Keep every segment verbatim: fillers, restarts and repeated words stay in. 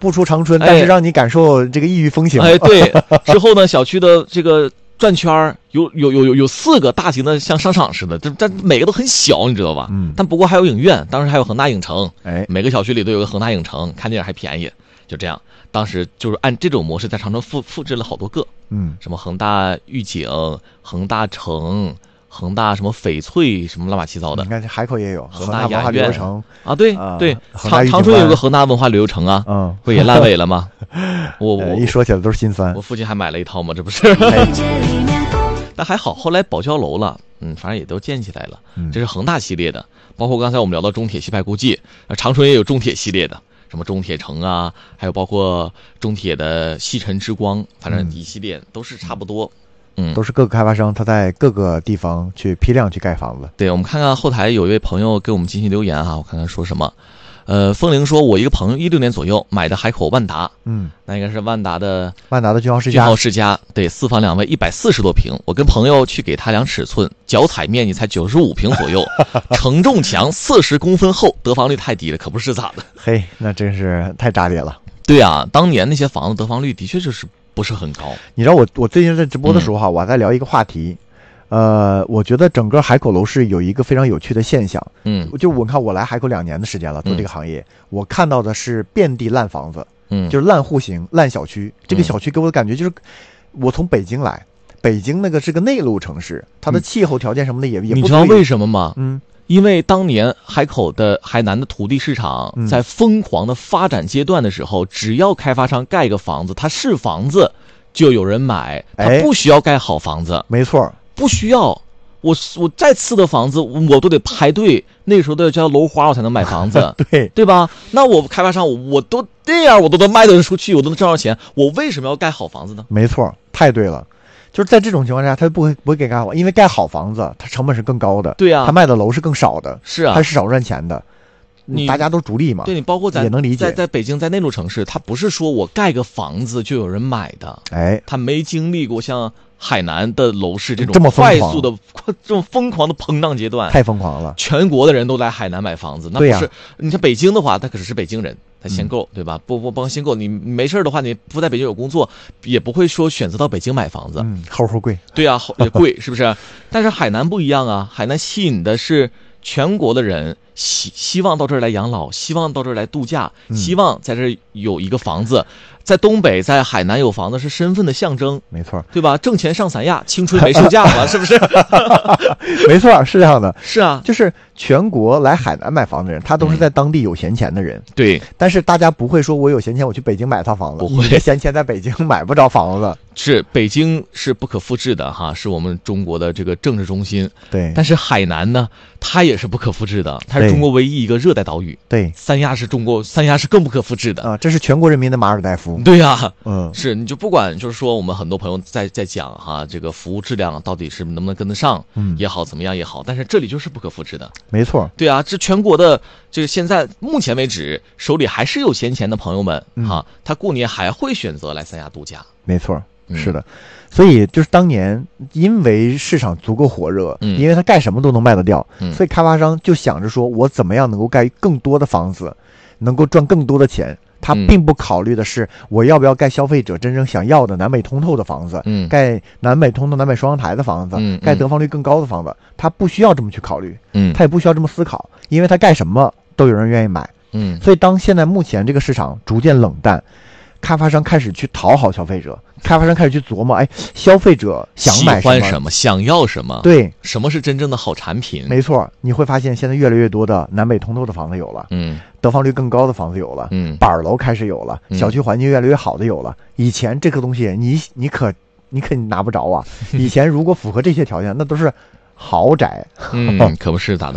不出长春，但是让你感受这个异域风情。 哎，对。之后呢，小区的这个转圈有有有有有四个大型的像商场似的，这这每个都很小，你知道吧？ 嗯。 但不过还有影院，当时还有恒大影城， 哎， 每个小区里都有个恒大影城，看电影还便宜，就这样。当时就是按这种模式在长春复复制了好多个， 嗯， 什么恒大御景、恒大城。恒大什么翡翠什么乱七八糟的， 你看这海口也有恒大文化旅游城啊，对、 呃、 对，长长春有个恒大文化旅游城啊， 嗯， 不也烂尾了吗？我我、 呃、一说起来都是心酸。 我父亲还买了一套嘛，这不是？但还好，后来保交楼了，嗯，反正也都建起来了。 嗯、 这是恒大系列的，包括刚才我们聊到中铁西派估计，长春也有中铁系列的，什么中铁城啊，还有包括中铁的西辰之光，反正一系列都是差不多。嗯， 都是各个开发商他在各个地方去批量去盖房子。 对，我们看看后台有一位朋友给我们进行留言哈，我看看说什么。呃，风铃说，我一个朋友一六年左右买的海口万达， 嗯， 那应该是万达的万达的君豪世家， 君豪世家，对，四房两卫，一百四十多平。我跟朋友去给他量尺寸，脚踩面积才九十五平左右，承重墙四十公分厚，得房率太低了，可不是咋的。 嘿，那真是太炸裂了。 对啊，当年那些房子得房率的确就是不是很高。 你知道我我最近在直播的时候哈、嗯，我还在聊一个话题，呃，我觉得整个海口楼市有一个非常有趣的现象， 嗯， 就我看我来海口两年的时间了，做这个行业，嗯、我看到的是遍地烂房子， 嗯， 就是烂户型、烂小区。这个小区给我的感觉就是，我从北京来，北京那个是个内陆城市，它的气候条件什么的也、嗯、也不。 你知道为什么吗？ 嗯。 因为当年海口的海南的土地市场在疯狂的发展阶段的时候，嗯、只要开发商盖个房子，它是房子就有人买，它不需要盖好房子。 哎、没错， 不需要。我我再次的房子我都得排队，那时候都要交楼花我才能买房子， 对对吧？那我开发商我我都这样，我都能卖得出去，我都能挣到钱，我为什么要盖好房子呢？ 没错，太对了。就是在这种情况下，他不会不会给盖好，因为盖好房子，它成本是更高的。 对啊， 他卖的楼是更少的。 是啊， 他是少赚钱的。你大家都逐利嘛。 对，你包括咱也能理解。 在在北京，在内陆城市，它不是说我盖个房子就有人买的。 哎， 他没经历过像海南的楼市这种这么快速的、这种疯狂的膨胀阶段， 太疯狂了。 全国的人都来海南买房子，那不是？ 啊、 你像北京的话，他可是北京人。他先购、嗯、对吧？不不帮先购，你没事的话，你不在北京有工作，也不会说选择到北京买房子。 嗯，齁齁贵。 对啊，也贵，是不是？但是海南不一样啊，海南吸引的是全国的人，希希望到这儿来养老，希望到这儿来度假， 嗯、 希望在这儿有一个房子。在东北，在海南有房子是身份的象征， 没错， 对吧？挣钱上三亚，青春没售价嘛，是不是？ 没错，是这样的。 是啊， 就是全国来海南买房的人，他都是在当地有闲钱的人。 嗯、对， 但是大家不会说我有闲钱，我去北京买套房子。 不会， 你闲钱在北京买不着房子。 是北京是不可复制的哈，是我们中国的这个政治中心。 对， 但是海南呢，它也是不可复制的，它是中国唯一一个热带岛屿。 对， 三亚是中国，三亚是更不可复制的啊！这是全国人民的马尔代夫。 对呀、啊， 嗯， 是你就不管就是说我们很多朋友在在讲哈，这个服务质量到底是能不能跟得上， 嗯， 也好怎么样也好，但是这里就是不可复制的。 没错， 对啊，这全国的这个现在目前为止手里还是有闲钱的朋友们、嗯、哈，他过年还会选择来三亚度假。 没错。是的，所以就是当年因为市场足够火热， 嗯， 因为它盖什么都能卖得掉， 嗯， 所以开发商就想着说我怎么样能够盖更多的房子，能够赚更多的钱。他并不考虑的是我要不要盖消费者真正想要的南北通透的房子， 嗯， 盖南北通透、南北双阳台的房子， 嗯， 盖得房率更高的房子，他不需要这么去考虑， 嗯， 他也不需要这么思考，因为他盖什么都有人愿意买， 嗯， 所以当现在目前这个市场逐渐冷淡。开发商开始去讨好消费者，开发商开始去琢磨，哎，消费者想买什么， 喜欢什么，想要什么， 对， 什么是真正的好产品？ 没错，你会发现现在越来越多的南北通透的房子有了， 嗯， 得房率更高的房子有了， 嗯， 板楼开始有了，小区环境越来越好的有了。以前这个东西你你可你可拿不着啊！以前如果符合这些条件，那都是豪宅， 嗯，可不是咋的。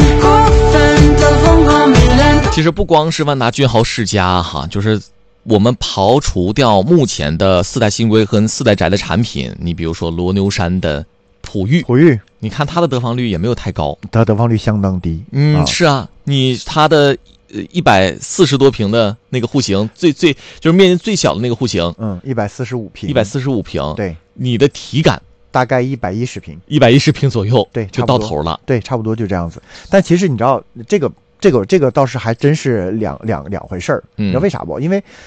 其实不光是万达君豪世家哈，就是我们刨除掉目前的四代新规和四代宅的产品，你比如说罗牛山的普玉， 普玉， 你看它的得房率也没有太高， 它得房率相当低。 嗯， 啊是啊，你它的一百四十多平的那个户型，最最就是面积最小的那个户型， 嗯，一百四十五平， 一百四十五平， 对， 你的体感大概一百一十平， 一百一十平左右， 对， 就到头了， 对，差不多就这样子。但其实你知道这个。这个这个倒是还真是两两两回事儿，你知道为啥不？因为